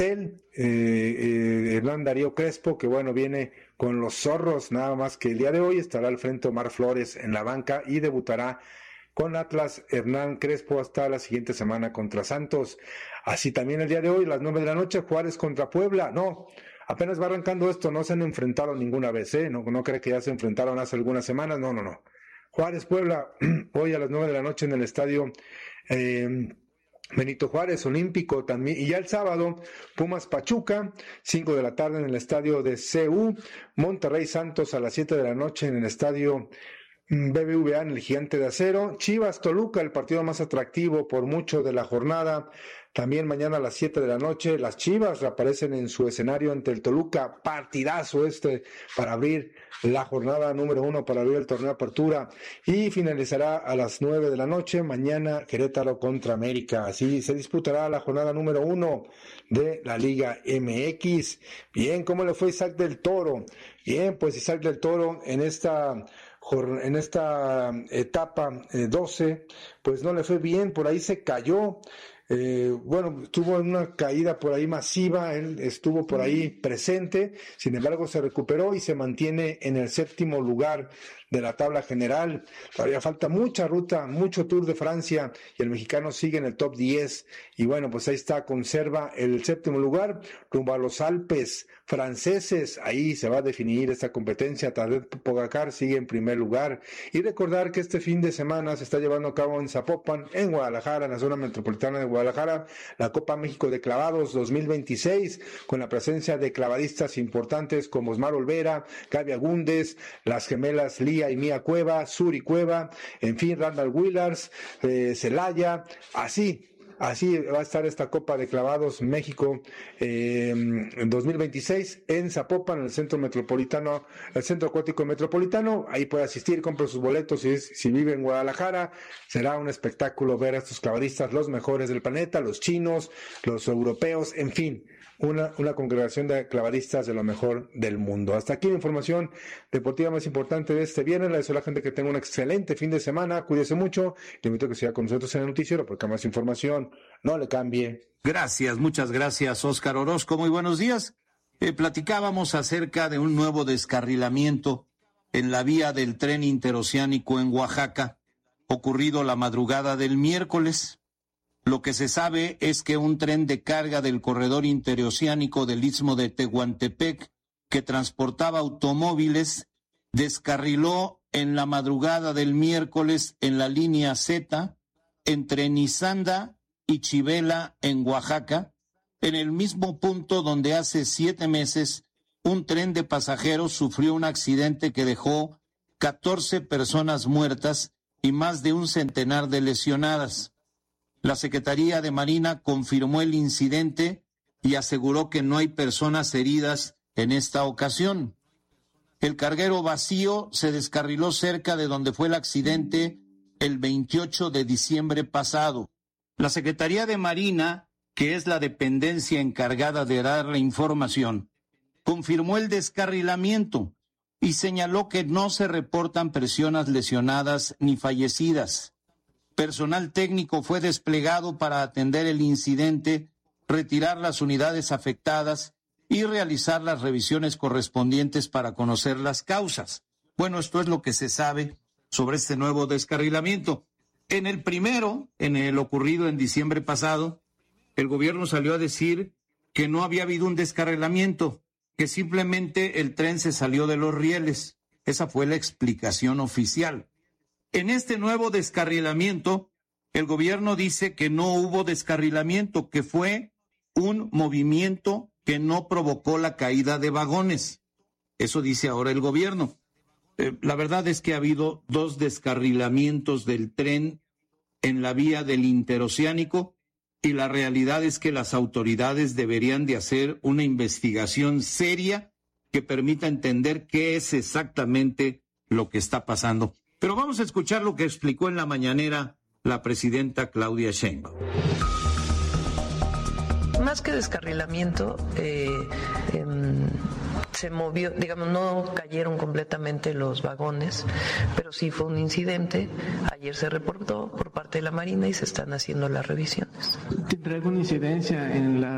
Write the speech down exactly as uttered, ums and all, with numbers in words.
El eh, eh, Hernán Darío Crespo, que bueno, viene con los zorros, nada más que el día de hoy estará al frente Omar Flores en la banca y debutará con Atlas Hernán Crespo hasta la siguiente semana contra Santos. Así también el día de hoy, a las nueve de la noche, Juárez contra Puebla. No, apenas va arrancando esto, no se han enfrentado ninguna vez, ¿eh? No, no cree que ya se enfrentaron hace algunas semanas, no, no, no. Juárez Puebla, hoy a las nueve de la noche en el estadio eh, Benito Juárez Olímpico también, y ya el sábado Pumas Pachuca, cinco de la tarde en el estadio de C U, Monterrey Santos a las siete de la noche en el estadio B B V A en el Gigante de Acero, Chivas Toluca, el partido más atractivo por mucho de la jornada, también mañana a las siete de la noche, las Chivas reaparecen en su escenario ante el Toluca, partidazo este para abrir la jornada número uno, para abrir el torneo de apertura, y finalizará a las nueve de la noche, mañana Querétaro contra América, así se disputará la jornada número uno de la Liga M X. Bien, ¿cómo le fue Isaac del Toro? Bien, pues Isaac del Toro en esta en esta etapa eh, doce, pues no le fue bien, por ahí se cayó, eh, bueno, tuvo una caída por ahí masiva, él estuvo por ahí presente, sin embargo se recuperó y se mantiene en el séptimo lugar de la tabla general. Todavía falta mucha ruta, mucho Tour de Francia, y el mexicano sigue en el top diez, y bueno, pues ahí está, conserva el séptimo lugar, rumbo a los Alpes franceses, ahí se va a definir esta competencia. Tadej Pogacar sigue en primer lugar, y recordar que este fin de semana se está llevando a cabo en Zapopan, en Guadalajara, en la zona metropolitana de Guadalajara, la Copa México de Clavados dos mil veintiséis, con la presencia de clavadistas importantes como Osmar Olvera, Gaby Agúndez, las gemelas Lía y Mía Cueva, Suri Cueva, en fin, Randall Willars, eh, Celaya, así, Así va a estar esta Copa de Clavados México eh, en dos mil veintiséis en Zapopan, en el Centro Metropolitano, el Centro Acuático Metropolitano. Ahí puede asistir, compre sus boletos si, es, si vive en Guadalajara. Será un espectáculo ver a estos clavadistas, los mejores del planeta, los chinos, los europeos, en fin, una, una congregación de clavadistas de lo mejor del mundo. Hasta aquí la información deportiva más importante de este viernes. Le deseo a la gente que tenga un excelente fin de semana. Cuídese mucho. Le invito a que siga con nosotros en el noticiero porque más información. No le cambie. Gracias, muchas gracias, Óscar Orozco. Muy buenos días. Eh, platicábamos acerca de un nuevo descarrilamiento en la vía del tren interoceánico en Oaxaca, ocurrido la madrugada del miércoles. Lo que se sabe es que un tren de carga del corredor interoceánico del Istmo de Tehuantepec, que transportaba automóviles, descarriló en la madrugada del miércoles en la línea Z, entre Nizanda y Chivela en Oaxaca, en el mismo punto donde hace siete meses un tren de pasajeros sufrió un accidente que dejó catorce personas muertas y más de un centenar de lesionadas. La Secretaría de Marina confirmó el incidente y aseguró que no hay personas heridas en esta ocasión. El carguero vacío se descarriló cerca de donde fue el accidente el veintiocho de diciembre pasado. La Secretaría de Marina, que es la dependencia encargada de dar la información, confirmó el descarrilamiento y señaló que no se reportan personas lesionadas ni fallecidas. Personal técnico fue desplegado para atender el incidente, retirar las unidades afectadas y realizar las revisiones correspondientes para conocer las causas. Bueno, esto es lo que se sabe sobre este nuevo descarrilamiento. En el primero, en el ocurrido en diciembre pasado, el gobierno salió a decir que no había habido un descarrilamiento, que simplemente el tren se salió de los rieles. Esa fue la explicación oficial. En este nuevo descarrilamiento, el gobierno dice que no hubo descarrilamiento, que fue un movimiento que no provocó la caída de vagones. Eso dice ahora el gobierno. Eh, la verdad es que ha habido dos descarrilamientos del tren en la vía del interoceánico y la realidad es que las autoridades deberían de hacer una investigación seria que permita entender qué es exactamente lo que está pasando. Pero vamos a escuchar lo que explicó en la mañanera la presidenta Claudia Sheinbaum. Más que descarrilamiento, eh, eh, se movió, digamos, no cayeron completamente los vagones, pero sí fue un incidente. Ayer se reportó por parte de la Marina y se están haciendo las revisiones. ¿Tendrá alguna incidencia en la